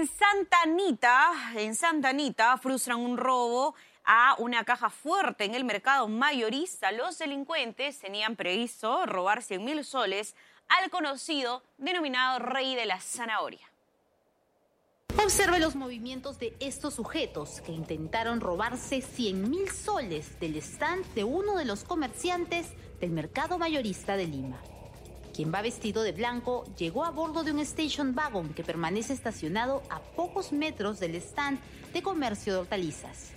En Santa Anita frustran un robo a una caja fuerte en el mercado mayorista. Los delincuentes tenían previsto robar 100.000 soles al conocido denominado Rey de la Zanahoria. Observe los movimientos de estos sujetos que intentaron robarse 100.000 soles del stand de uno de los comerciantes del mercado mayorista de Lima. Quien va vestido de blanco llegó a bordo de un station wagon que permanece estacionado a pocos metros del stand de comercio de hortalizas.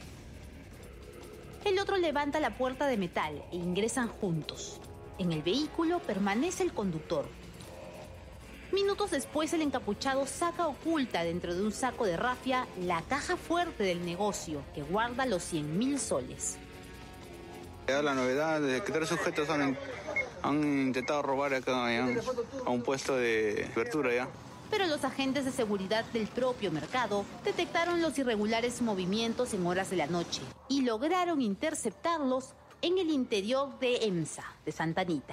El otro levanta la puerta de metal e ingresan juntos. En el vehículo permanece el conductor. Minutos después, el encapuchado saca oculta dentro de un saco de rafia la caja fuerte del negocio que guarda los 100.000 soles. La novedad es que 3 sujetos han intentado robar acá a un puesto de apertura ya. Pero los agentes de seguridad del propio mercado detectaron los irregulares movimientos en horas de la noche y lograron interceptarlos en el interior de EMSA, de Santa Anita.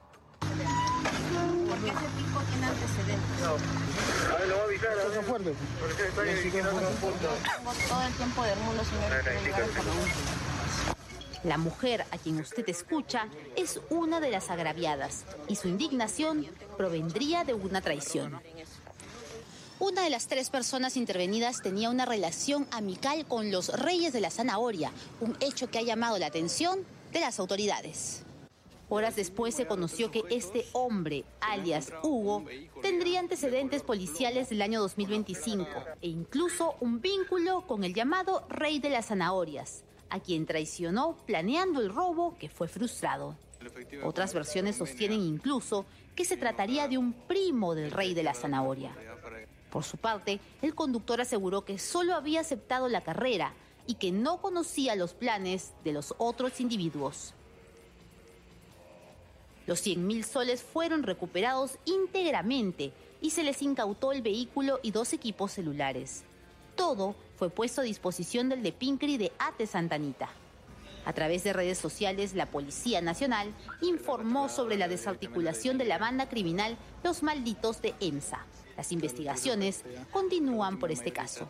Porque ese tipo tiene antecedentes. No. A ver, lo voy a avisar. Está fuerte. Porque está ahí, Tengo todo el tiempo de mundo, señor. La mujer a quien usted escucha es una de las agraviadas y su indignación provendría de una traición. Una de las 3 personas intervenidas tenía una relación amical con los Reyes de la Zanahoria, un hecho que ha llamado la atención de las autoridades. Horas después se conoció que este hombre, alias Hugo, tendría antecedentes policiales del año 2025 e incluso un vínculo con el llamado Rey de las Zanahorias, a quien traicionó planeando el robo que fue frustrado. Otras versiones sostienen incluso que se trataría de un primo del Rey de la Zanahoria. Por su parte, el conductor aseguró que solo había aceptado la carrera y que no conocía los planes de los otros individuos. Los 100.000 soles fueron recuperados íntegramente y se les incautó el vehículo y 2 equipos celulares. Todo fue puesto a disposición del DEPINCRI de ATE Santa Anita. A través de redes sociales, la Policía Nacional informó sobre la desarticulación de la banda criminal Los Malditos de EMSA. Las investigaciones continúan por este caso.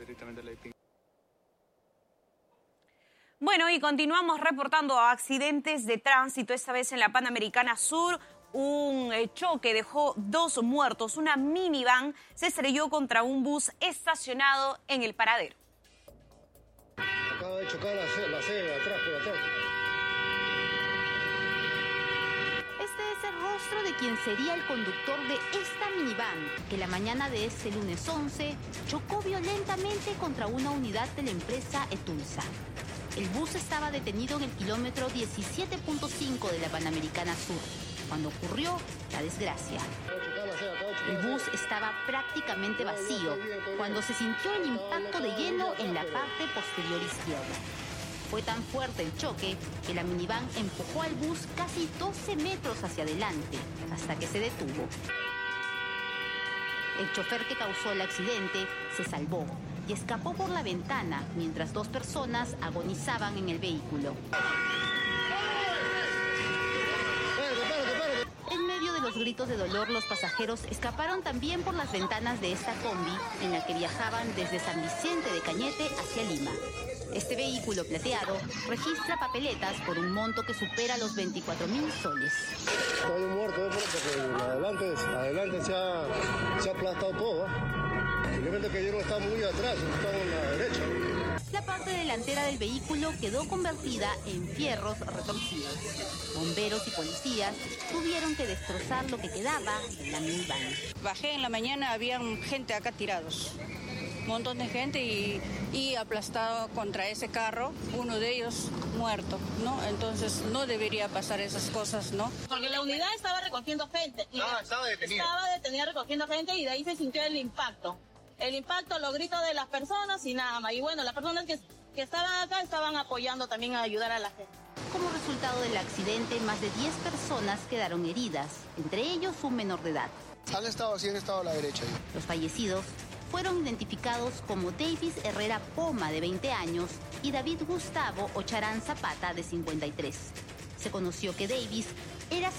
Bueno, y continuamos reportando accidentes de tránsito, esta vez en la Panamericana Sur. Un choque dejó 2 muertos. Una minivan se estrelló contra un bus estacionado en el paradero. Acaba de chocar la cebra atrás, por atrás. Este es el rostro de quien sería el conductor de esta minivan, que la mañana de este lunes 11 chocó violentamente contra una unidad de la empresa Etulsa. El bus estaba detenido en el kilómetro 17.5 de la Panamericana Sur, cuando ocurrió la desgracia. El bus estaba prácticamente vacío cuando se sintió el impacto de hielo en la parte posterior izquierda. Fue tan fuerte el choque que la minivan empujó al bus casi 12 metros hacia adelante hasta que se detuvo. El chofer que causó el accidente se salvó y escapó por la ventana mientras 2 personas agonizaban en el vehículo. En medio de los gritos de dolor, los pasajeros escaparon también por las ventanas de esta combi en la que viajaban desde San Vicente de Cañete hacia Lima. Este vehículo plateado registra papeletas por un monto que supera los 24.000 soles. Estoy muerto, porque adelante se ha aplastado todo. Simplemente que yo no estaba muy atrás, estaba en la derecha. La parte delantera del vehículo quedó convertida en fierros retorcidos. Bomberos y policías tuvieron que destrozar lo que quedaba de la minivan. Bajé en la mañana, había gente acá tirados. Un montón de gente y aplastado contra ese carro, uno de ellos muerto, ¿no? Entonces no debería pasar esas cosas, ¿no? Porque la unidad estaba recogiendo gente. Estaba detenida. Estaba detenida recogiendo gente y de ahí se sintió el impacto. El impacto, los gritos de las personas y nada más. Y bueno, las personas que estaban acá estaban apoyando también a ayudar a la gente. Como resultado del accidente, más de 10 personas quedaron heridas, entre ellos un menor de edad. Han estado a la derecha. Los fallecidos fueron identificados como Davis Herrera Poma, de 20 años, y David Gustavo Ocharán Zapata, de 53. Se conoció que Davis era